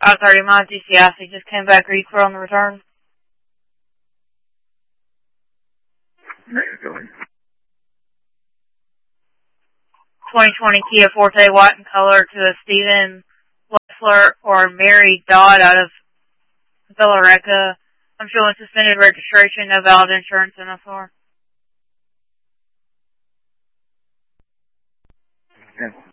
30 miles GCI, so he just came back. Are you clear on the return? Go ahead. 2020 Kia Forte white in color to a Stephen Leffler or Mary Dodd out of Villarica. I'm showing suspended registration, no valid insurance in SR. Yeah.